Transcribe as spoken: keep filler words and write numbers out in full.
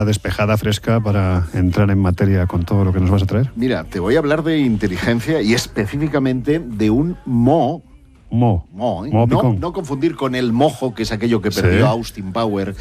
despejada, fresca, para entrar en materia con todo lo que nos vas a traer. Mira, te voy a hablar de inteligencia y específicamente de un mo. Mo. Mo, ¿eh? Mo no, picón. no confundir con el mojo, que es aquello que perdió Sí. Austin Power